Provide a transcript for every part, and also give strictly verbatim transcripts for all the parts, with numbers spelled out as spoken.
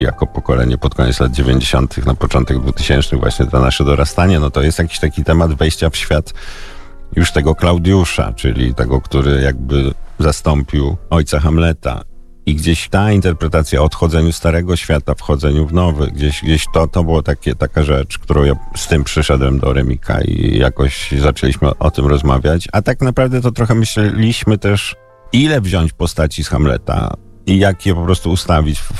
jako pokolenie pod koniec lat dziewięćdziesiątych, na początek dwutysięcznych, właśnie to nasze dorastanie, no to jest jakiś taki temat wejścia w świat już tego Klaudiusza, czyli tego, który jakby zastąpił ojca Hamleta. I gdzieś ta interpretacja o odchodzeniu starego świata, wchodzeniu w nowy, gdzieś, gdzieś to, to było takie, taka rzecz, którą ja z tym przyszedłem do Remika i jakoś zaczęliśmy o, o tym rozmawiać. A tak naprawdę to trochę myśleliśmy też, ile wziąć postaci z Hamleta i jak je po prostu ustawić w,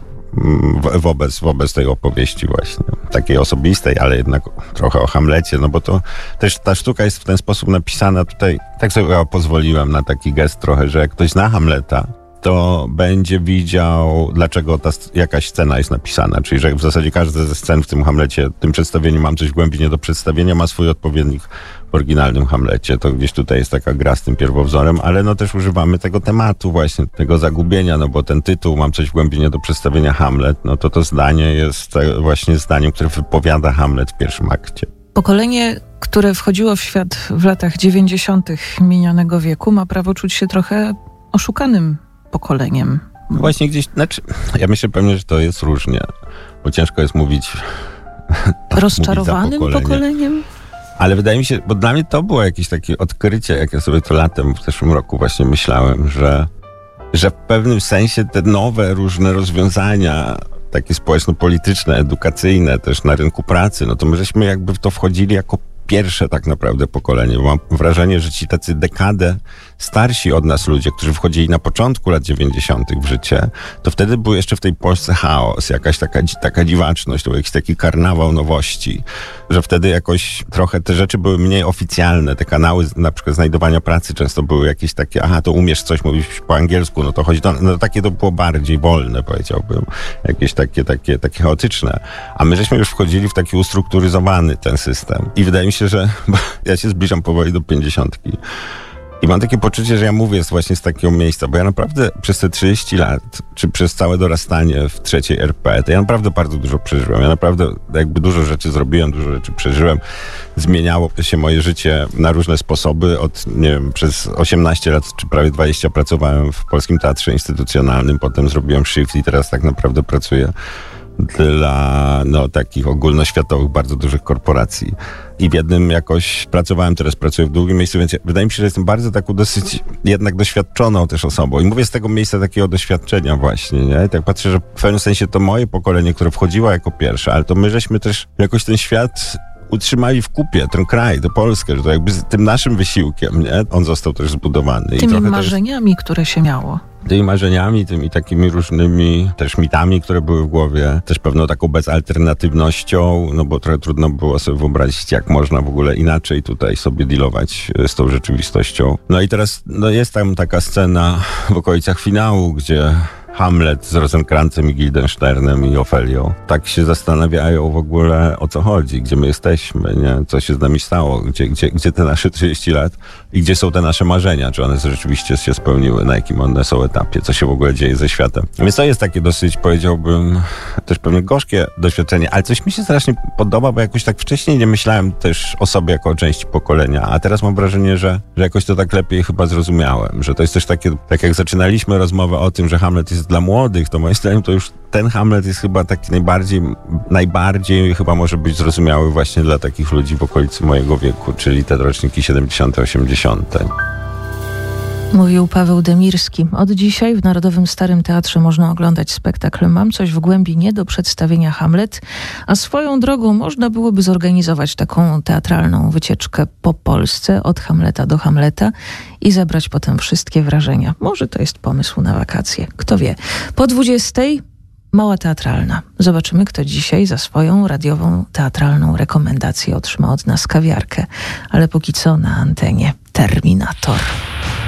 w, wobec, wobec tej opowieści właśnie. Takiej osobistej, ale jednak trochę o Hamlecie, no bo to też ta sztuka jest w ten sposób napisana tutaj. Tak sobie ja pozwoliłem na taki gest trochę, że jak ktoś zna Hamleta, to będzie widział, dlaczego ta jakaś scena jest napisana. Czyli, że w zasadzie każda ze scen w tym Hamlecie, w tym przedstawieniu Mam coś głębiej nie do przedstawienia, ma swój odpowiednik w oryginalnym Hamlecie. To gdzieś tutaj jest taka gra z tym pierwowzorem, ale no też używamy tego tematu właśnie, tego zagubienia, no bo ten tytuł Mam coś głębiej nie do przedstawienia Hamlet, no to to zdanie jest właśnie zdaniem, które wypowiada Hamlet w pierwszym akcie. Pokolenie, które wchodziło w świat w latach dziewięćdziesiątych minionego wieku, ma prawo czuć się trochę oszukanym pokoleniem. Właśnie gdzieś, znaczy, ja myślę pewnie, że to jest różnie, bo ciężko jest mówić rozczarowanym mówić pokolenie. pokoleniem? Ale wydaje mi się, bo dla mnie to było jakieś takie odkrycie, jak ja sobie to latem w zeszłym roku właśnie myślałem, że, że w pewnym sensie te nowe różne rozwiązania, takie społeczno-polityczne, edukacyjne też na rynku pracy, no to my żeśmy jakby w to wchodzili jako pierwsze tak naprawdę pokolenie, bo mam wrażenie, że ci tacy dekadę starsi od nas ludzie, którzy wchodzili na początku lat dziewięćdziesiątych w życie, to wtedy był jeszcze w tej Polsce chaos, jakaś taka, taka dziwaczność, to był jakiś taki karnawał nowości, że wtedy jakoś trochę te rzeczy były mniej oficjalne, te kanały na przykład znajdowania pracy często były jakieś takie, aha, to umiesz coś mówić po angielsku, no to chodzi, to, no takie to było bardziej wolne, powiedziałbym, jakieś takie, takie, takie chaotyczne, a my żeśmy już wchodzili w taki ustrukturyzowany ten system i wydaje mi się, że ja się zbliżam powoli do pięćdziesiątki. I mam takie poczucie, że ja mówię właśnie z takiego miejsca, bo ja naprawdę przez te trzydzieści lat, czy przez całe dorastanie w trzeciej R P, to ja naprawdę bardzo dużo przeżyłem. Ja naprawdę jakby dużo rzeczy zrobiłem, dużo rzeczy przeżyłem. Zmieniało się moje życie na różne sposoby. Od, nie wiem, przez osiemnaście lat, czy prawie dwadzieścia pracowałem w Polskim Teatrze Instytucjonalnym, potem zrobiłem shift i teraz tak naprawdę pracuję dla no, takich ogólnoświatowych, bardzo dużych korporacji. I w jednym jakoś pracowałem, teraz pracuję w drugim miejscu, więc ja, wydaje mi się, że jestem bardzo taką dosyć jednak doświadczoną też osobą. I mówię z tego miejsca takiego doświadczenia właśnie, nie? I tak patrzę, że w pewnym sensie to moje pokolenie, które wchodziło jako pierwsze, ale to my żeśmy też jakoś ten świat utrzymali w kupie, ten kraj, tę Polskę, że to jakby z tym naszym wysiłkiem, nie? On został też zbudowany. Tymi I trochę marzeniami, jest... które się miało. Tymi marzeniami, tymi takimi różnymi też mitami, które były w głowie, też pewną taką bezalternatywnością, no bo trochę trudno było sobie wyobrazić, jak można w ogóle inaczej tutaj sobie dealować z tą rzeczywistością. No i teraz no jest tam taka scena w okolicach finału, gdzie Hamlet z Rosenkrancem i Guildensternem i Ofelią tak się zastanawiają w ogóle, o co chodzi, gdzie my jesteśmy, nie? Co się z nami stało, gdzie, gdzie, gdzie te nasze trzydzieści lat i gdzie są te nasze marzenia, czy one rzeczywiście się spełniły, na jakim one są etapie, co się w ogóle dzieje ze światem. Więc to jest takie dosyć, powiedziałbym, też pewnie gorzkie doświadczenie, ale coś mi się strasznie podoba, bo jakoś tak wcześniej nie myślałem też o sobie jako o części pokolenia, a teraz mam wrażenie, że, że jakoś to tak lepiej chyba zrozumiałem, że to jest też takie, tak jak zaczynaliśmy rozmowę o tym, że Hamlet jest dla młodych, to moim zdaniem to już ten Hamlet jest chyba taki najbardziej, najbardziej chyba może być zrozumiały właśnie dla takich ludzi w okolicy mojego wieku, czyli te roczniki siedemdziesiąte, osiemdziesiąte. Mówił Paweł Demirski. Od dzisiaj w Narodowym Starym Teatrze można oglądać spektakl Mam coś w głębi nie do przedstawienia Hamlet, a swoją drogą można byłoby zorganizować taką teatralną wycieczkę po Polsce od Hamleta do Hamleta i zebrać potem wszystkie wrażenia. Może to jest pomysł na wakacje. Kto wie. Po dwudziestej Mała Teatralna. Zobaczymy, kto dzisiaj za swoją radiową teatralną rekomendację otrzyma od nas kawiarkę. Ale póki co na antenie Terminator.